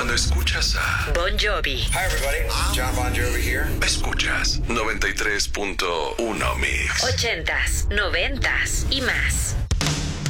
Cuando escuchas a Bon Jovi. Hi everybody, John Bon Jovi here. Escuchas 93.1 Mix. 80s, 90s y más.